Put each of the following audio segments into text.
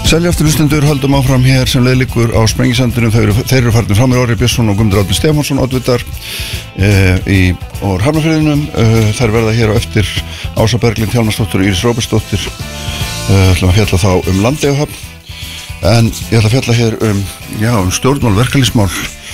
Seljaaftur hlustendur, höldum áfram hér sem leiðliggur á Sprengisandinum. Þeir eru farnir fram með Orri Björnsson og Guðmundur Árni Stefánsson oddvitar í Hafnarfirðinum. Þær verða hér á eftir Ása Berglind Hjálmarsdóttir og Íris Róbertsdóttir. Ætlum að fjalla þá Landeyjahöfn. En ég ætla að fjalla hér um stjórnmál, verkalýðsmál.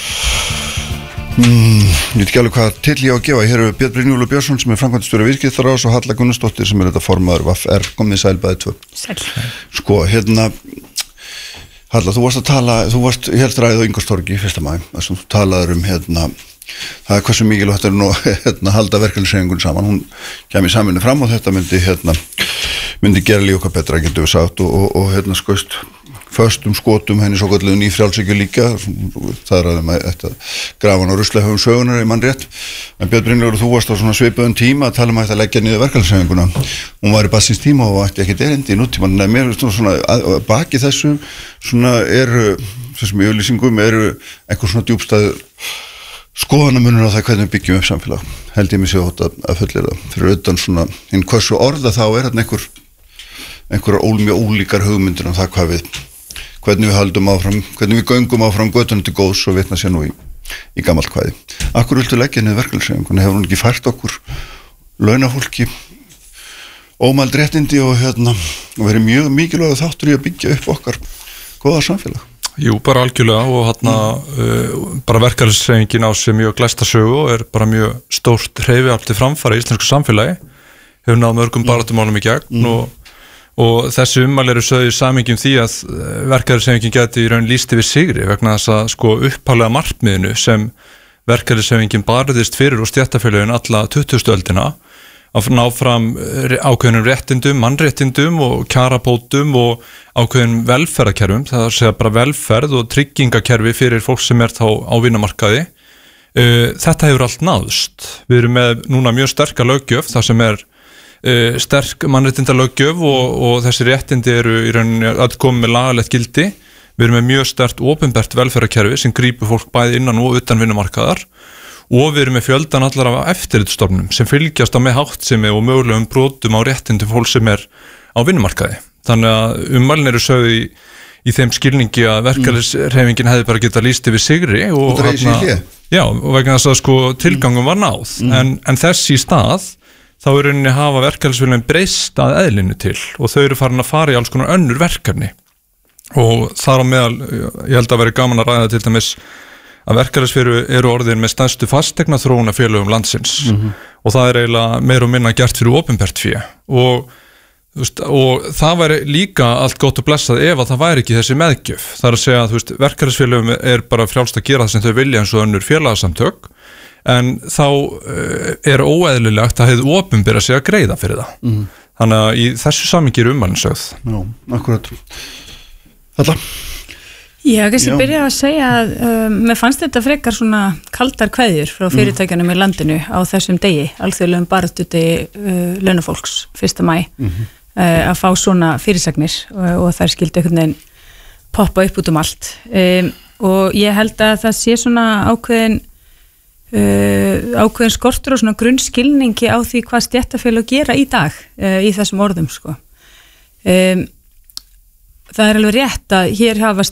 Ég veit ekki alveg hvað til ég á að gefa. Hér eru Björn Brynjólfur Björnsson sem viðskiptaráðs Viðskiptaráðs og Halla Gunnarsdóttir sem þetta formaður VFR. Komið sæl bæði tvö. Sæl. Sko, Halla, þú varst hér ræðið á Ingólfstorgi 1. maí, þar sem þú talaður það hversu mikilvægt nú halda verkalýðshreyfingunni saman. Hún kæmi samvinnu fram og þetta myndi gera líka okkar betra, getum við sagt, og skoist föstum skotum henni svo kalluðu nýfrjálshyggju líka. Það að grafa hann á ruslahöfum sögunar í mann rétt. En Björn Brynjólfur, þú varst á svona svipuðum tíma að tala að leggja niður verkalýðshreyfinguna. Hún var í barnsins tíma og ætti ekkert erindi í nútímann. Nei, mér svona baki þessu svona þessum yfirlýsingum einhver svona djúpstæður skoðanamunur á það hvernig við byggjum upp samfélag. Held ég mig sér að fullyrða. Fyrir utan svona hversu orða þá einhverjar mjög ólíkar hugmyndir um það hvernig við haldum áfram, hvernig við göngum áfram götunum til góðs og vitna sér nú í gamalt kvæði. Akkur viltu leggja niður verkalýðshreyfinguna? Hefur hún ekki fært okkur launafólki ómæld réttindi og verið mjög mikilvægur þáttur í að byggja upp okkar góða samfélag? Jú, bara algjörlega og bara verkalýðshreyfingin á sig mjög glæsta sögu og bara mjög stórt hreyfiafl til framfara í íslensku samfélagi. Hefur náð mörgum baráttumálum í gegn og þessi ummæli eru sögð í samhengi því að verkalýðshreyfingin geti í raun lýst yfir sigri vegna þess að upphaflega markmiðinu sem verkalýðshreyfingin barðist fyrir og stéttarfélögin alla 20. öldina að ná fram ákveðnum réttindum, mannréttindum og kjarabótum og ákveðnum velferðarkerfum, það er að segja bara velferð og tryggingakerfi fyrir fólk sem þá á vinnumarkaði. Þetta hefur allt náðst. Við erum með núna mjög sterka löggjöf, það sem sterk mannréttindalöggjöf og þessi réttindi eru í rauninni öll komið með lagalegt gildi. Við erum með mjög sterkt opinbert velferðarkerfi sem grípur fólk bæði innan og utan vinnumarkaðar og við erum með fjöldan allar af eftirlitsstofnunum sem fylgjast með háttsemi og mögulegum brotum á réttindum fólk sem á vinnumarkaði. Þannig að ummælin eru sögð í þeim skilningi að verkalýðshreyfingin hefði bara getað lýst yfir sigri og vegna þess að tilgangum var náð. En þess í stað þá er rauninni hafa verkalýðsfélögin breyst að eðlinu til og þau eru farin að fara í alls konar önnur verkefni og þar á meðal, ég held að veri gaman að ræða til dæmis að verkalýðsfélög eru orðin með stærstu fasteignaþróunarfélögum landsins og það eiginlega meira og minna gert fyrir opinbert fé og það væri líka allt gott og blessað ef að það væri ekki þessi meðgjöf. Það er að segja að verkalýðsfélögum bara frjálst að gera það sem þau vilja eins og önnur félagasamtök en þá óeðlilegt að hefðu opinbera sig að greiða fyrir það. Þannig að í þessu samhengi ummælin sögð. Já, akkurat. Halla? Já, kannski byrja að segja að mér fannst þetta frekar svona kaldar kveðjur frá fyrirtækjunum í landinu á þessum degi, alþjóðlegum baráttudegi launafólks 1. maí að fá svona fyrirsagnir og þær skildu einhvern veginn poppa upp út allt. Og ég held að það sé svona ákveðin skortur og svona grunnskilningi á því hvað stéttarfélög gera í dag í þessum orðum það er alveg rétt að hér hafa